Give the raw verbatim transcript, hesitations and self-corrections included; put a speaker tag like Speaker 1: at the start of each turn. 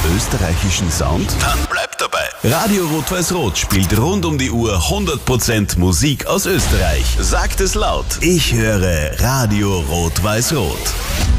Speaker 1: österreichischen Sound? Dann bleibt dabei. Radio Rot-Weiß-Rot spielt rund um die Uhr hundert Prozent Musik aus Österreich. Sagt es laut. Ich höre Radio Rot-Weiß-Rot.